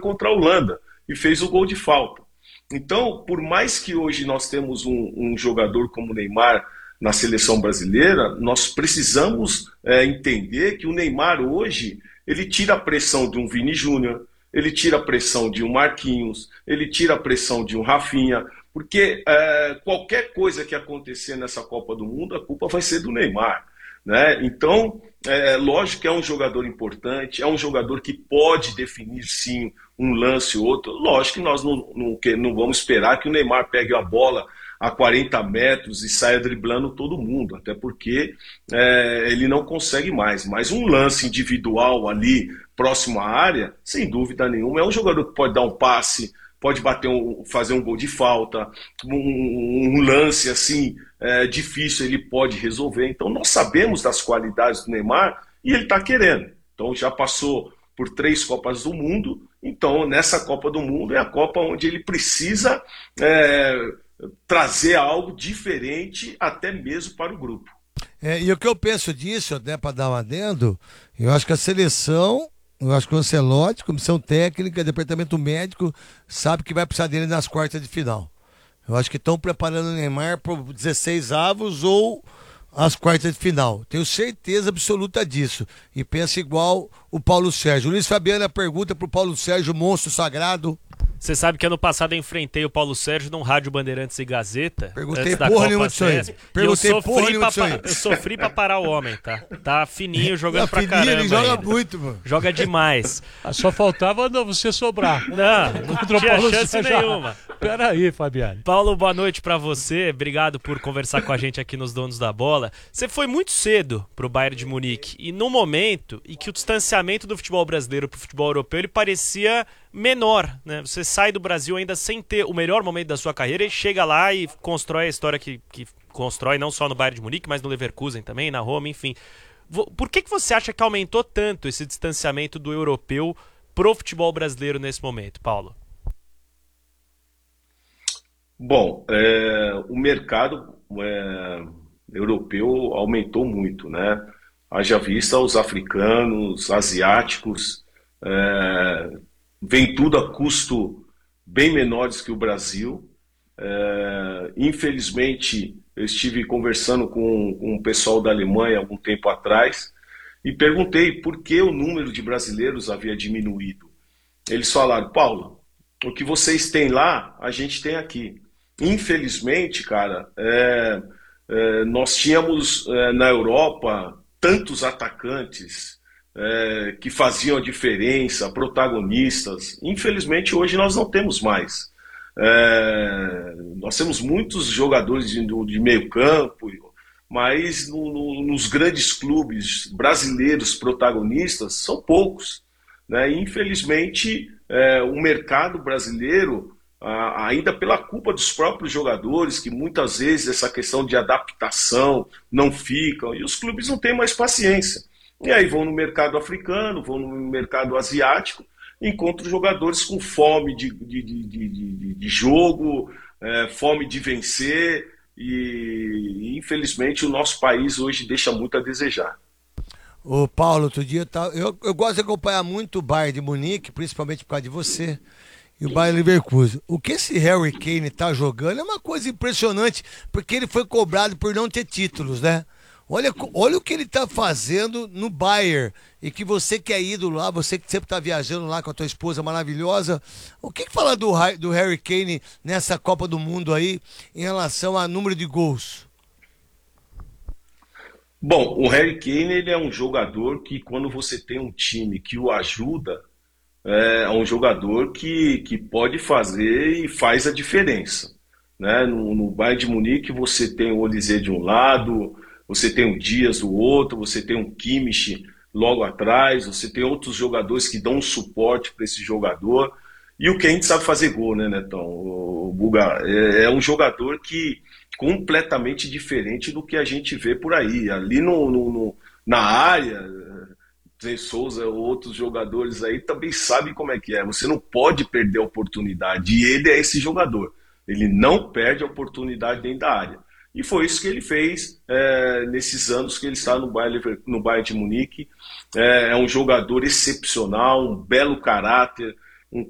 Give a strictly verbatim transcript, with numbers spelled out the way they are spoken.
contra a Holanda e fez o gol de falta. Então, por mais que hoje nós temos um, um jogador como o Neymar na seleção brasileira, nós precisamos é, entender que o Neymar hoje, ele tira a pressão de um Vini Júnior, ele tira a pressão de um Marquinhos, ele tira a pressão de um Rafinha, porque é, qualquer coisa que acontecer nessa Copa do Mundo, a culpa vai ser do Neymar, né? Então, é lógico que é um jogador importante, é um jogador que pode definir sim um lance ou outro. Lógico que nós não, não, não vamos esperar que o Neymar pegue a bola a quarenta metros e saia driblando todo mundo, até porque é, ele não consegue mais. Mas um lance individual ali, próximo à área, sem dúvida nenhuma, é um jogador que pode dar um passe, pode bater um, fazer um gol de falta, um, um lance assim é, difícil ele pode resolver. Então nós sabemos das qualidades do Neymar e ele está querendo. Então já passou por três Copas do Mundo, então nessa Copa do Mundo é a Copa onde ele precisa é, trazer algo diferente até mesmo para o grupo. É, e o que eu penso disso, né, para dar um adendo, eu acho que a seleção, eu acho que o Ancelotti, comissão técnica, departamento médico, sabe que vai precisar dele nas quartas de final. Eu acho que estão preparando o Neymar para dezesseis avos ou as quartas de final. Tenho certeza absoluta disso. E pensa igual o Paulo Sérgio. O Luiz Fabiano pergunta para o Paulo Sérgio, monstro sagrado. Você sabe que ano passado eu enfrentei o Paulo Sérgio num Rádio Bandeirantes e Gazeta. Perguntei porra nenhuma disso aí. Perguntei porra nenhuma disso aí. Eu sofri pra parar o homem, tá? Tá fininho, jogando tá pra fininho, caramba. Ele joga ainda. muito, mano. Joga demais. Só faltava não, você sobrar. Não, não tinha Paulo chance Sérgio. nenhuma. Peraí, Fabiano. Paulo, boa noite pra você. Obrigado por conversar com a gente aqui nos Donos da Bola. Você foi muito cedo pro Bayern de Munique. E no momento em que o distanciamento do futebol brasileiro pro futebol europeu, ele parecia menor, né? Você sai do Brasil ainda sem ter o melhor momento da sua carreira e chega lá e constrói a história que, que constrói não só no Bayern de Munique, mas no Leverkusen também, na Roma, enfim. Por que, que você acha que aumentou tanto esse distanciamento do europeu pro futebol brasileiro nesse momento, Paulo? Bom, é, o mercado é, europeu aumentou muito, né? Haja vista os africanos, asiáticos, é, vem tudo a custo bem menores que o Brasil. É, infelizmente, eu estive conversando com, com o pessoal da Alemanha algum tempo atrás e perguntei por que o número de brasileiros havia diminuído. Eles falaram, Paulo, o que vocês têm lá, a gente tem aqui. Infelizmente, cara, é, é, nós tínhamos é, na Europa tantos atacantes é, que faziam a diferença, protagonistas. Infelizmente, hoje nós não temos mais. É, nós temos muitos jogadores de, de meio campo, mas no, no, nos grandes clubes brasileiros protagonistas são poucos, né? E, infelizmente, é, o mercado brasileiro, ainda pela culpa dos próprios jogadores, que muitas vezes essa questão de adaptação não ficam, e os clubes não têm mais paciência. E aí vão no mercado africano, vão no mercado asiático, encontram jogadores com fome de, de, de, de, de jogo, é, fome de vencer, e infelizmente o nosso país hoje deixa muito a desejar. Ô Paulo, outro dia tá, eu, eu gosto de acompanhar muito o Bayern de Munique, principalmente por causa de você. E o Bayer Leverkusen. O que esse Harry Kane tá jogando é uma coisa impressionante, porque ele foi cobrado por não ter títulos, né? Olha, olha o que ele tá fazendo no Bayern, e que você que é ídolo lá, você que sempre tá viajando lá com a tua esposa maravilhosa, o que que fala do, do Harry Kane nessa Copa do Mundo aí, em relação a número de gols? Bom, o Harry Kane, ele é um jogador que quando você tem um time que o ajuda, é um jogador que, que pode fazer e faz a diferença, né? No, no Bayern de Munique você tem o Olise de um lado, você tem o Dias do outro, você tem o Kimmich logo atrás, você tem outros jogadores que dão um suporte para esse jogador, e o Kane sabe fazer gol, né, Netão? O, o Buga é, é um jogador que completamente diferente do que a gente vê por aí, ali no, no, no, na área. Zé Souza, outros jogadores aí também sabem como é que é. Você não pode perder a oportunidade. E ele é esse jogador. Ele não perde a oportunidade dentro da área. E foi isso que ele fez é, nesses anos que ele está no Bayern, no Bayern de Munique. É, é um jogador excepcional, um belo caráter,